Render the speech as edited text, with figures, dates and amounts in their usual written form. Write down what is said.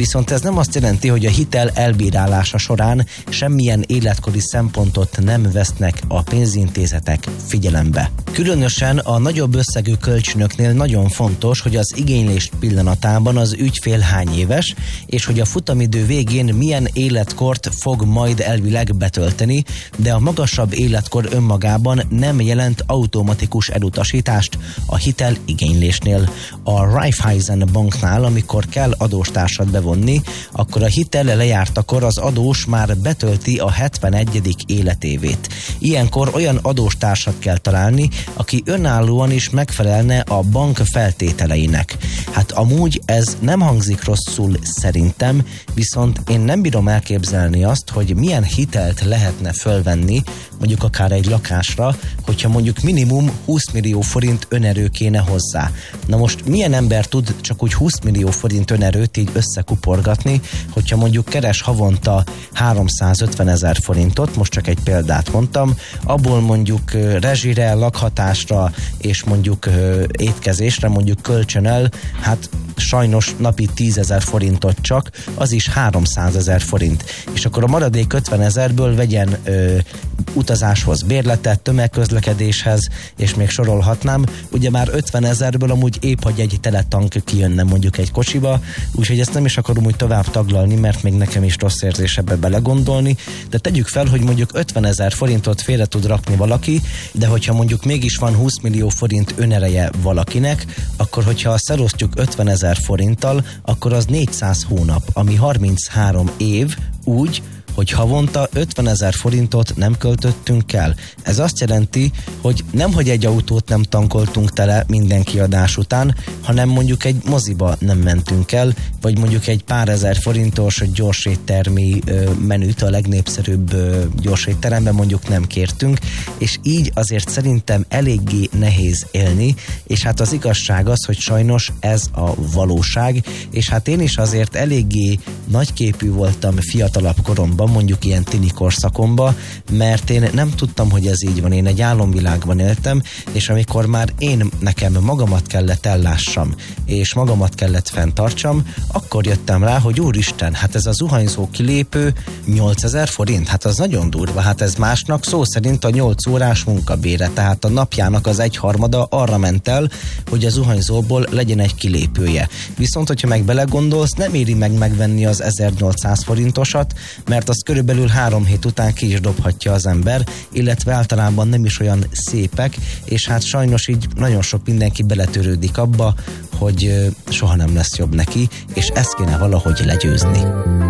Viszont ez nem azt jelenti, hogy a hitel elbírálása során semmilyen életkori szempontot nem vesznek a pénzintézetek figyelembe. Különösen a nagyobb összegű kölcsönöknél nagyon fontos, hogy az igénylés pillanatában az ügyfél hány éves, és hogy a futamidő végén milyen életkort fog majd elvileg betölteni, de a magasabb életkor önmagában nem jelent automatikus elutasítást a hitel igénylésnél. A Raiffeisen banknál, amikor kell adóstársat bevonni, akkor a hitel lejártakor az adós már betölti a 71. életévét. Ilyenkor olyan adóstársat kell találni, aki önállóan is megfelelne a bank feltételeinek. Hát amúgy ez nem hangzik rosszul szerintem, viszont én nem bírom elképzelni azt, hogy milyen hitelt lehetne fölvenni, mondjuk akár egy lakásra, hogyha mondjuk minimum 20 millió forint önerő kéne hozzá. Na most milyen ember tud csak úgy 20 millió forint önerőt így összekuporgatni, hogyha mondjuk keres havonta 350 000 forintot, most csak egy példát mondtam, abból mondjuk rezsire, lakhatásra és mondjuk étkezésre, mondjuk kölcsönel, hát sajnos napi 10 000 forintot csak, az is 300 000 forint. És akkor a maradék 50 000-ből vegyen utazáshoz bérletet, tömegközlekedéshez, és még sorolhatnám. Ugye már 50 000-ből amúgy épp, hogy egy teletank kijönne mondjuk egy kocsiba, úgyhogy ezt nem is akarom úgy tovább taglalni, mert még nekem is rossz érzés ebbe belegondolni, de tegyük fel, hogy mondjuk 50 000 forintot félre tud rakni valaki, de hogyha mondjuk mégis van 20 millió forint önereje valakinek, akkor hogyha azt elosztjuk 50 000 forinttal, akkor az 400 hónap, ami 33 év, úgy, hogy havonta 50 000 forintot nem költöttünk el. Ez azt jelenti, hogy nemhogy egy autót nem tankoltunk tele minden kiadás után, hanem mondjuk egy moziba nem mentünk el, vagy mondjuk egy pár ezer forintos gyorséttermi menüt a legnépszerűbb gyorsétteremben mondjuk nem kértünk, és így azért szerintem eléggé nehéz élni, és hát az igazság az, hogy sajnos ez a valóság, és hát én is azért eléggé nagyképű voltam fiatalabb koromban, mondjuk ilyen tini korszakomban, mert én nem tudtam, hogy ez így van. Én egy álomvilágban éltem, és amikor már nekem magamat kellett ellássam, és magamat kellett fenntartsam, akkor jöttem rá, hogy úristen, hát ez a zuhanyzó kilépő 8000 forint, hát az nagyon durva, hát ez másnak szó szerint a 8 órás munkabére, tehát a napjának az 1/3 arra ment el, hogy a zuhanyzóból legyen egy kilépője. Viszont, hogyha meg belegondolsz, nem éri meg megvenni az 1800 forintosat, mert azt körülbelül 3 hét után ki is dobhatja az ember, illetve általában nem is olyan szépek, és hát sajnos így nagyon sok mindenki beletörődik abba, hogy soha nem lesz jobb neki, és ezt kéne valahogy legyőzni.